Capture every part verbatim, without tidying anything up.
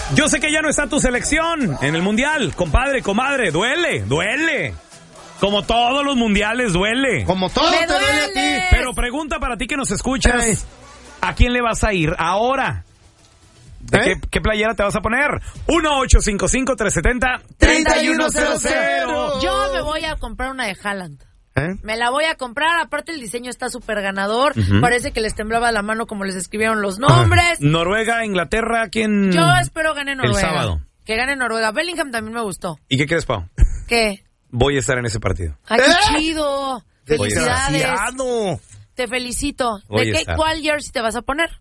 Yo sé que ya no está tu selección en el mundial, compadre, comadre, duele, duele. Como todos los mundiales, duele. Como todo te duele a ti. Pero pregunta para ti que nos escuchas, Ey. ¿a quién le vas a ir ahora? ¿De ¿Eh? qué, qué playera te vas a poner? uno ocho cinco cinco, tres siete cero, tres uno cero cero. Yo me voy a comprar una de Haaland. ¿Eh? Me la voy a comprar, aparte el diseño está súper ganador, uh-huh. Parece que les temblaba la mano como les escribieron los nombres. Uh-huh. Noruega, Inglaterra, ¿quién? Yo espero gane Noruega. El sábado. Que gane Noruega. Bellingham también me gustó. ¿Y qué crees, Pau? ¿Qué? Voy a estar en ese partido. ¡Ay, qué chido! ¡Felicidades! Desgraciado. Te felicito. Voy ¿De qué, cuál jersey te vas a poner?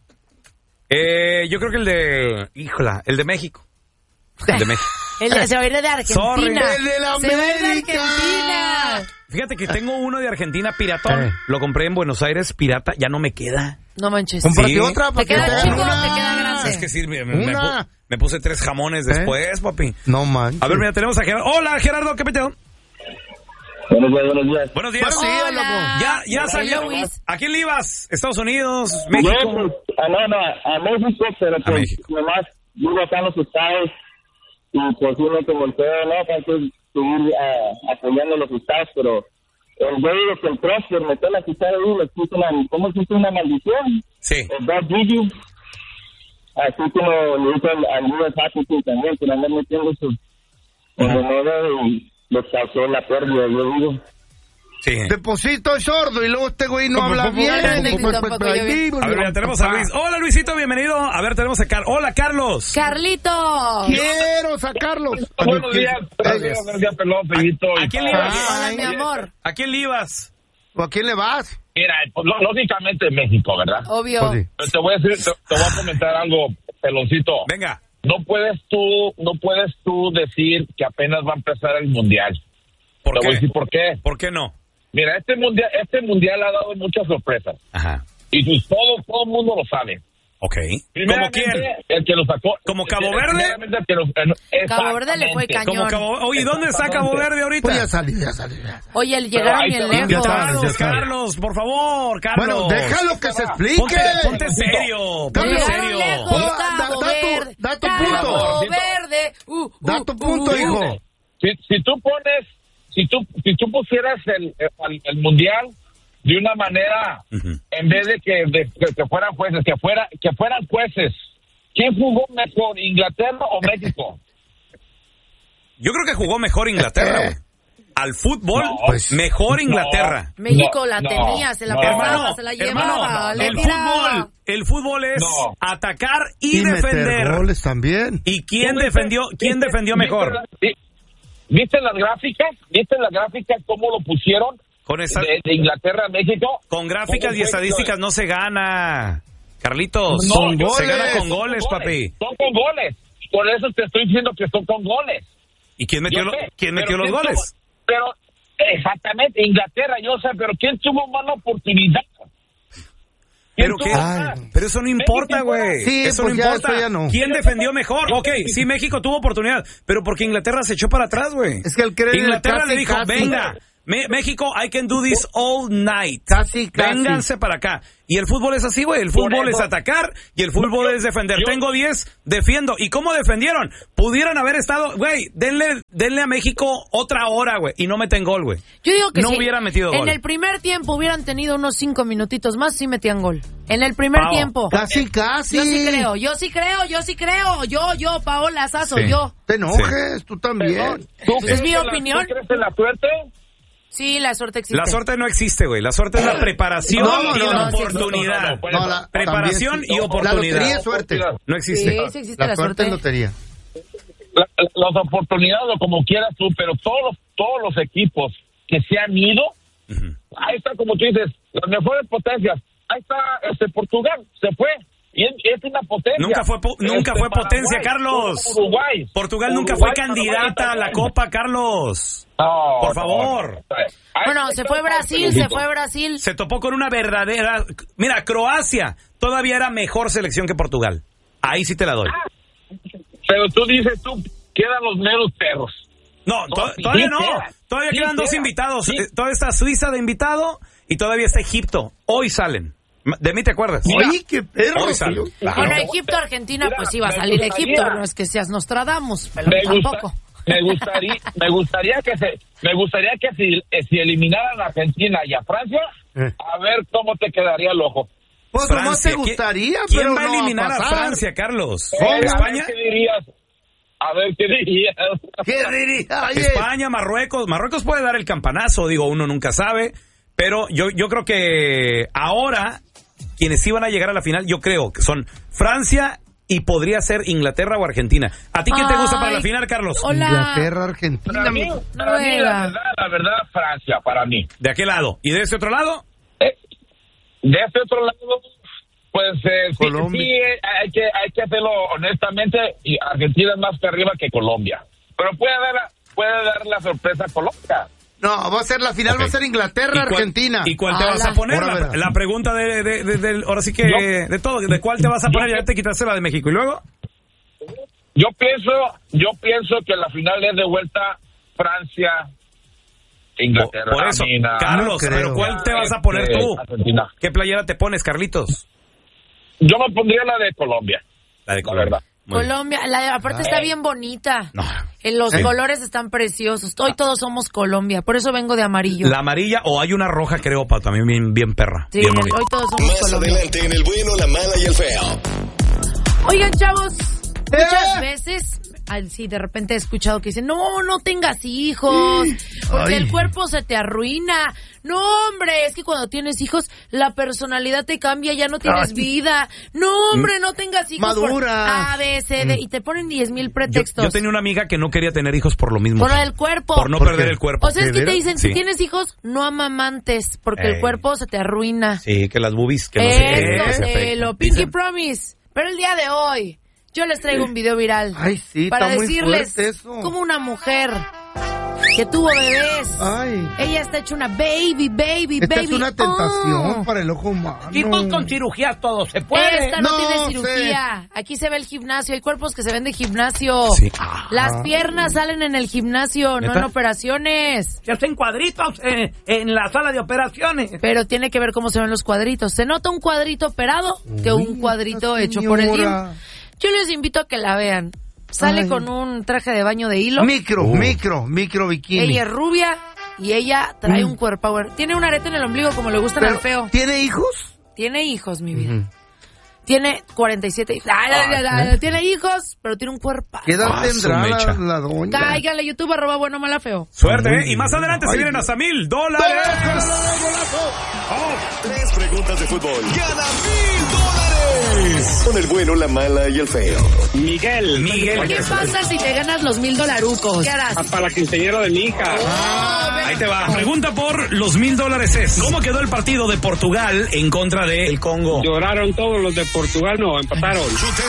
Eh, yo creo que el de... Híjola, el de México. El de México. El de, se va a ir de Argentina. Sorry. El de la se va a ir de América. Argentina. Fíjate que tengo uno de Argentina piratón. Eh. Lo compré en Buenos Aires, pirata. Ya no me queda. No manches. Cómprate sí. otra. ¿Te queda te chico o te queda grande? Es que sí, me, me, me, me puse tres jamones después, ¿Eh? papi. No manches. A ver, mira, tenemos a Gerardo. Hola, Gerardo, ¿qué peteo? Buenos días, buenos días. Buenos días. Buenos días, loco. Ya, ya Hola, salió. Luis. ¿A quién le ibas? ¿Estados Unidos? ¿México? Yo, pues, a, no, no, a México, pero pues México. nomás vivo acá en los estados y pues uno te volteo, ¿no? Para que seguir uh, apoyando los estados, pero el güey de que entró, se metió la quijada ahí, le puso una, ¿cómo se dice? Una maldición. Sí. El Bad Gigi. Así como le hizo al Lewis Hamilton también, que le andan metiendo sus en honor y les causó la pérdida, yo digo. Sí. Deposito es sordo y luego este güey no habla bien. A ver, ya tenemos a Luis. Hola, Luisito, bienvenido. A ver, tenemos a Carlos. Hola, Carlos. Carlito. Quiero sacarlos. Buenos días. Buenos días, buenos días, pelón, Pellito. ¿A quién le ibas? Hola, mi amor. ¿A quién le ibas? ¿O a quién le vas? Mira, pues, lógicamente México, ¿verdad? Obvio. Pues sí. Pero te voy a decir, te, te voy a comentar algo, peloncito. Venga. No puedes tú, no puedes tú decir que apenas va a empezar el mundial. ¿Por te qué? voy a decir por qué. ¿Por qué no? Mira, este mundial, este mundial ha dado muchas sorpresas. Ajá. Y pues todo, todo el mundo lo sabe. Ok. ¿Como Primeramente, quién? El que lo sacó. ¿Como Cabo Verde? El que lo, eh, Cabo Verde le fue cañón. Como Cabo... Oye, ¿dónde está Cabo Verde ahorita? Pues ya salió, ya salió. Ya. Oye, llegaron Pero bien ahí lejos. Ya está, Carlos, Carlos, ya está. Carlos, por favor, Carlos. Bueno, déjalo que se explique. Ponte, ponte serio, ponte Llegaron serio. lejos, Da- Cabo da tu- Verde. da tu Cabo punto. Verde. Uh, uh, Da tu punto, uh, hijo. Si, si tú pones, si tú, si tú pusieras el, el, el mundial de una manera, Uh-huh. en vez de que, de, que, que fueran jueces, que fuera, que fueran jueces, ¿quién jugó mejor, Inglaterra o México? Yo creo que jugó mejor Inglaterra, güey. Al fútbol, No, pues, mejor Inglaterra. México No, la no, tenía, se la no. pasaba, Hermano, se la hermano, llevaba, le el tiraba. fútbol, el fútbol es No. atacar y, Y defender. meter goles también. ¿Y quién ¿Tú viste- defendió, quién viste- defendió viste mejor? la- vi- ¿Viste las gráficas? ¿Viste las gráficas cómo lo pusieron? Con esa, De, de Inglaterra a México. con gráficas ¿Cómo y fue? estadísticas no se gana, Carlitos. No, Son yo- se goles. gana con son goles, papi. Son con goles. Por eso te estoy diciendo que son con goles. ¿Y quién metió, Yo lo- sé, quién pero metió los ¿quién goles? tuvo- pero, exactamente, Inglaterra, yo sé, pero ¿quién tuvo más oportunidad? ¿Quién Pero tuvo qué, más? pero eso no importa, güey. Sí, eso pues no ya, importa. eso ya no. ¿Quién defendió mejor? Ok, sí, México tuvo oportunidad, pero porque Inglaterra se echó para atrás, güey. Es que él cree en el Inglaterra casi, le dijo, casi. venga, Me- México, I can do this all night. Casi, casi. Vénganse para acá. Y el fútbol es así, güey. El fútbol Por es eso. atacar y el fútbol Yo- es defender. yo- Tengo diez, defiendo. ¿Y cómo defendieron? Pudieron haber estado, güey, denle, denle a México otra hora, güey, y no meten gol, güey. Yo digo que no si hubiera metido en gol. el primer tiempo hubieran tenido unos cinco minutitos más, sí metían gol. En el primer Pao. tiempo. Casi, casi. Yo sí creo, yo sí creo, yo sí creo. Yo, yo, Paola Sazo, Sí. yo. Te enojes, tú también. ¿Tú Pues crees es mi en la- opinión. ¿Tú crees en la suerte? Sí, la suerte existe. La suerte no existe, güey. La suerte es la preparación No, y no, la no, sí, oportunidad. no, no, no, No, la- Preparación también sí. y La oportunidad. lotería es suerte. No existe. Sí, sí existe La la, suerte es suerte. lotería. La- la- las oportunidades o como quieras tú, pero todos los, todos los equipos que se han ido, Ujú. ahí está, como tú dices, las mejores potencias. Ahí está este Portugal, se fue. Y es, es una potencia. Nunca fue po- nunca Este, fue potencia, Paraguay, Carlos. Uruguay. Portugal nunca Uruguay, fue Paraguay candidata a la también. Copa, Carlos. No, Por no, favor. no. Ahí Bueno, está se fue el Brasil, pelotito. se fue Brasil. Se topó con una verdadera... Mira, Croacia todavía era mejor selección que Portugal. Ahí sí te la doy. Pero tú dices, tú, quedan los meros perros. No, No, to- sí, todavía sí no. queda. Todavía Sí quedan dos queda. invitados. Sí. Eh, Todavía está Suiza de invitado y todavía está Egipto. Hoy salen. De mí te acuerdas. Oye, qué perro. Hoy salió. Claro. Bueno, Egipto, Argentina, Mira, pues iba a me salir gustaría- Egipto, no es que seas Nostradamus, pero Me gusta- tampoco. Me gustaría, me gustaría que se, me gustaría que si, eh, si eliminaran a Argentina y a Francia, Eh. a ver cómo te quedaría el ojo. Pues nomás Francia. te gustaría, ¿Quién pero va a no eliminar a, pasar. Francia, Carlos? Eh, a ver ¿España? qué dirías. A ver qué dirías. ¿Qué diría? Oye, España, Marruecos. Marruecos puede dar el campanazo, digo, uno nunca sabe. Pero yo, yo creo que ahora, quienes iban a llegar a la final, yo creo que son Francia y podría ser Inglaterra o Argentina. ¿A ti quién te gusta para la Ay, final, Carlos? Hola. Inglaterra, Argentina. Para mí, mijo. para mí, la Noruega. verdad, la verdad, Francia, para mí. ¿De aquel lado? ¿Y de ese otro lado? Eh, de este otro lado, pues eh, sí, Colombia. sí, eh, hay que hay que hacerlo honestamente, y Argentina es más que arriba que Colombia. Pero puede dar, puede dar la sorpresa a Colombia. No, va a ser la final, Ok. va a ser Inglaterra, ¿Y cuál- Argentina. ¿Y cuál te Ala. vas a poner? Ahora La, verás. la pregunta de, de, de- del- ahora sí que Yo- de todo, ¿de cuál te vas a poner? Ya te quitaste la de México. ¿Y luego? Yo pienso, yo pienso que la final es de vuelta Francia, Inglaterra. Por eso, Argentina, Carlos, No creo. ¿pero cuál te vas a poner eh, tú? Argentina. ¿Qué playera te pones, Carlitos? Yo me pondría la de Colombia. La de La Colombia. verdad. Muy bien. Colombia, la, aparte está bien bonita. No. Eh, Los Sí. colores están preciosos. Hoy todos somos Colombia, por eso vengo de amarillo. La amarilla o hay una roja, creo, pa, también bien, bien perra. Sí, bien bonita. hoy todos somos Más Colombia. adelante en el bueno, la mala y el feo. Oigan, chavos, muchas ¡Eh! veces, ay, sí, de repente he escuchado que dicen, no, no tengas hijos, porque Ay. el cuerpo se te arruina. No, hombre, es que cuando tienes hijos, la personalidad te cambia, ya no tienes Ay. vida. No, hombre, no tengas hijos. por Madura. A, B, C, D, y te ponen diez mil Yo, pretextos. yo tenía una amiga que no quería tener hijos por lo mismo. Por lo del cuerpo. Por no ¿Por perder qué? el cuerpo. O sea, es ¿De que te veras? dicen, Sí. si tienes hijos, no amamantes, porque Ey. el cuerpo se te arruina. Sí, que las boobies, que no sé qué. que se Esto de afectan. lo Pinky Dicen. Promise. Pero el día de hoy, yo les traigo un video viral. Ay, sí, para está muy decirles fuerte eso. cómo una mujer que tuvo bebés, Ay. ella está hecha una baby, baby, Esta baby. es una tentación Oh. para el ojo humano. cirugía todo se puede. Esta no, No tiene sé. cirugía. Aquí se ve el gimnasio. Hay cuerpos que se ven de gimnasio. Sí. Las piernas salen en el gimnasio, no ¿Neta? en operaciones. Se hacen cuadritos eh, en la sala de operaciones. Pero tiene que ver cómo se ven los cuadritos. Se nota un cuadrito operado que un cuadrito esta hecho por el gym. señora. Yo les invito a que la vean. Sale Ay. con un traje de baño de hilo. Micro, micro, micro bikini. Ella es rubia y ella trae Mm. un cuerpo. Tiene un arete en el ombligo como le gustan Pero, al feo. ¿tiene hijos? Tiene hijos, mi vida. Tiene cuarenta y siete hijos. Ah, la, la, la, tiene hijos, pero tiene un cuerpo. ¿Qué edad Ah, su tendrá la, mecha. la doña? Cáiganle a YouTube, arroba bueno, mala, feo. Suerte, Muy ¿eh? Y más bien. adelante se Ay, vienen Dios. hasta mil dólares. Tres preguntas de fútbol. Gana mil dólares. Con el bueno, la mala y el feo. Miguel. Miguel. ¿Qué pasa si te ganas los mil dolarucos? ¿Qué harás? Para la quinceañera de mi hija. Ahí te va. Pregunta por los mil dólares es: ¿cómo quedó el partido de Portugal en contra de el Congo? Lloraron todos los de Portugal, no, empataron.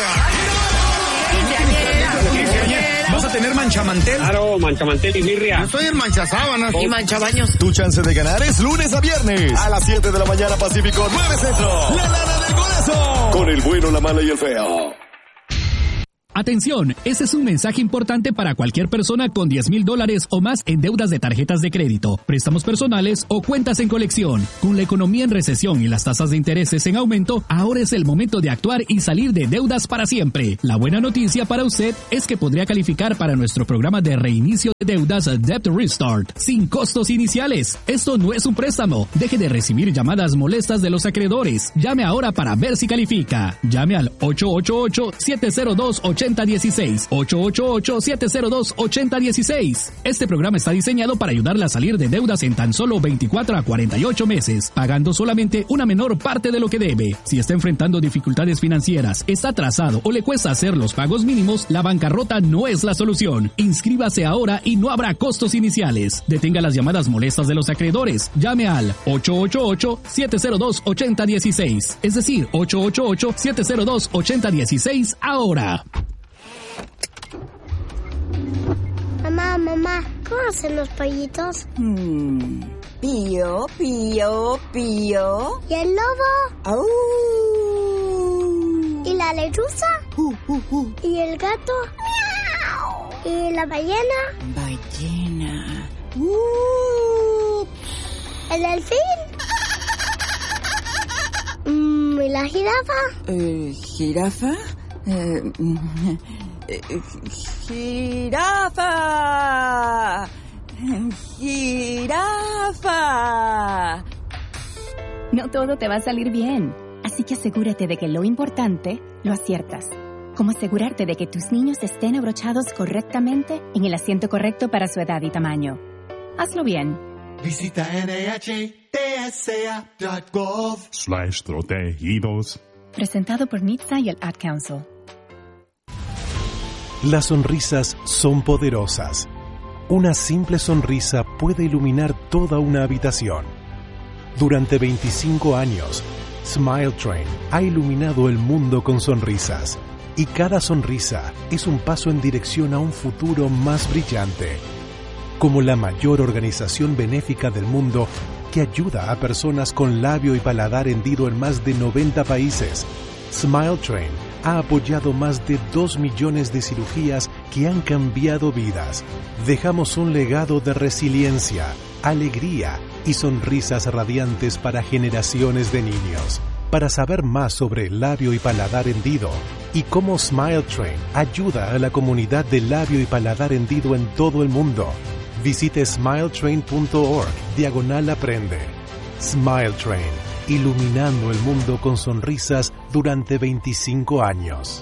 ¿Vas a tener manchamantel? Claro, manchamantel y birria. Yo soy el manchasábanas. Y manchabaños. Tu chance de ganar es lunes a viernes. A las siete de la mañana Pacífico, nueve Centro. La lana del golazo. Con el bueno, la mala y el feo. Atención, este es un mensaje importante para cualquier persona con diez mil dólares o más en deudas de tarjetas de crédito, préstamos personales o cuentas en colección. Con la economía en recesión y las tasas de intereses en aumento, ahora es el momento de actuar y salir de deudas para siempre. La buena noticia para usted es que podría calificar para nuestro programa de reinicio de deudas Debt Restart, sin costos iniciales. Esto no es un préstamo. Deje de recibir llamadas molestas de los acreedores. Llame ahora para ver si califica. Llame al ocho ocho ocho, siete cero dos, ocho cero uno seis, ocho ocho ocho, siete cero dos, ocho cero uno seis. Este programa está diseñado para ayudarle a salir de deudas en tan solo veinticuatro a cuarenta y ocho meses, pagando solamente una menor parte de lo que debe. Si está enfrentando dificultades financieras, está atrasado o le cuesta hacer los pagos mínimos, la bancarrota no es la solución. Inscríbase ahora y no habrá costos iniciales. Detenga las llamadas molestas de los acreedores. Llame al ocho ocho ocho, siete cero dos, ocho cero uno seis, es decir, ocho ocho ocho, siete cero dos, ocho cero uno seis ahora. Mamá, mamá, ¿cómo hacen los pollitos? Hmm. Pío, pío, pío. ¿Y el lobo? Au. ¿Y la lechuza? Uh, uh, uh. ¿Y el gato? ¡Miau! ¿Y la ballena? Ballena. Uh. ¿El delfín? Mm, ¿Y la jirafa? Eh, ¿Jirafa? Eh, eh, ¡Jirafa! ¡Jirafa! No todo te va a salir bien, así que asegúrate de que lo importante lo aciertas. Como asegurarte de que tus niños estén abrochados correctamente en el asiento correcto para su edad y tamaño. Hazlo bien. Visita N H T S A punto gov slash protegidos. Presentado por N H T S A y el Ad Council. Las sonrisas son poderosas. Una simple sonrisa puede iluminar toda una habitación. Durante veinticinco años, Smile Train ha iluminado el mundo con sonrisas. Y cada sonrisa es un paso en dirección a un futuro más brillante. Como la mayor organización benéfica del mundo que ayuda a personas con labio y paladar hendido en más de noventa países, Smile Train ha apoyado más de dos millones de cirugías que han cambiado vidas. Dejamos un legado de resiliencia, alegría y sonrisas radiantes para generaciones de niños. Para saber más sobre el labio y paladar hendido y cómo Smile Train ayuda a la comunidad de labio y paladar hendido en todo el mundo, visite smiletrain punto org diagonal aprende. Smile Train, iluminando el mundo con sonrisas durante veinticinco años.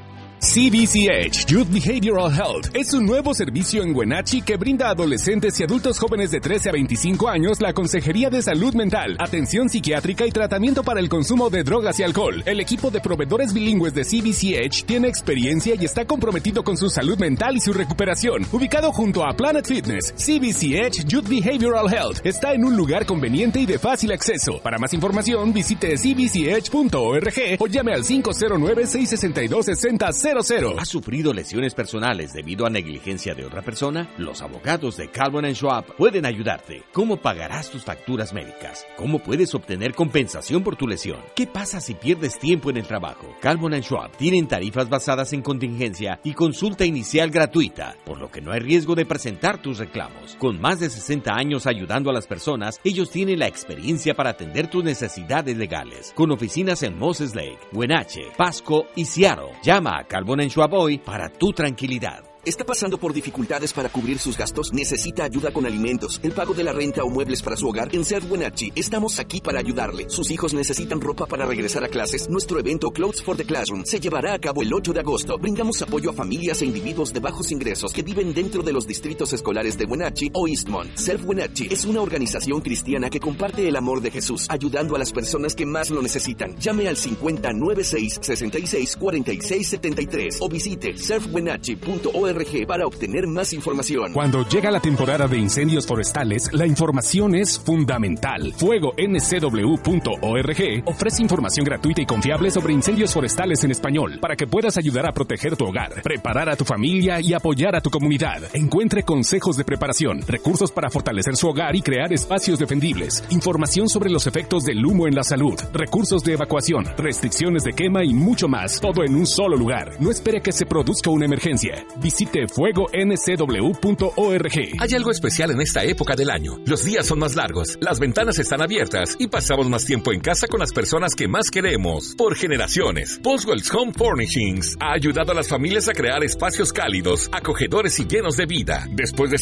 C B C H Youth Behavioral Health es un nuevo servicio en Wenatchee que brinda a adolescentes y adultos jóvenes de trece a veinticinco años la consejería de salud mental, atención psiquiátrica y tratamiento para el consumo de drogas y alcohol. El equipo de proveedores bilingües de C B C H tiene experiencia y está comprometido con su salud mental y su recuperación. Ubicado junto a Planet Fitness, C B C H Youth Behavioral Health está en un lugar conveniente y de fácil acceso. Para más información, visite c b c h punto org o llame al cinco cero nueve, seis seis dos, seis cero cero cero. ¿Has sufrido lesiones personales debido a negligencia de otra persona? Los abogados de Calvin and Schwab pueden ayudarte. ¿Cómo pagarás tus facturas médicas? ¿Cómo puedes obtener compensación por tu lesión? ¿Qué pasa si pierdes tiempo en el trabajo? Calvin and Schwab tienen tarifas basadas en contingencia y consulta inicial gratuita, por lo que no hay riesgo de presentar tus reclamos. Con más de sesenta años ayudando a las personas, ellos tienen la experiencia para atender tus necesidades legales. Con oficinas en Moses Lake, Wenatchee, Pasco y Seattle. Llama a Calvin and Schwab hoy para tu tranquilidad. ¿Está pasando por dificultades para cubrir sus gastos? ¿Necesita ayuda con alimentos, el pago de la renta o muebles para su hogar? En Surf Wenatchee estamos aquí para ayudarle. ¿Sus hijos necesitan ropa para regresar a clases? Nuestro evento Clothes for the Classroom se llevará a cabo el ocho de agosto. Brindamos apoyo a familias e individuos de bajos ingresos que viven dentro de los distritos escolares de Wenatchee o Eastmont. Surf Wenatchee es una organización cristiana que comparte el amor de Jesús, ayudando a las personas que más lo necesitan. Llame al cincuenta, noventa y seis, sesenta y seis, cuarenta y seis, setenta y tres o visite surf wenatchee punto org para obtener más información. Cuando llega la temporada de incendios forestales, la información es fundamental. fuego n c w punto org ofrece información gratuita y confiable sobre incendios forestales en español para que puedas ayudar a proteger tu hogar, preparar a tu familia y apoyar a tu comunidad. Encuentre consejos de preparación, recursos para fortalecer su hogar y crear espacios defendibles, información sobre los efectos del humo en la salud, recursos de evacuación, restricciones de quema y mucho más, todo en un solo lugar. No espere que se produzca una emergencia. Visite fuego n c w punto org. Hay algo especial en esta época del año. Los días son más largos, las ventanas están abiertas y pasamos más tiempo en casa con las personas que más queremos. Por generaciones, Boswell's Home Furnishings ha ayudado a las familias a crear espacios cálidos, acogedores y llenos de vida. Después de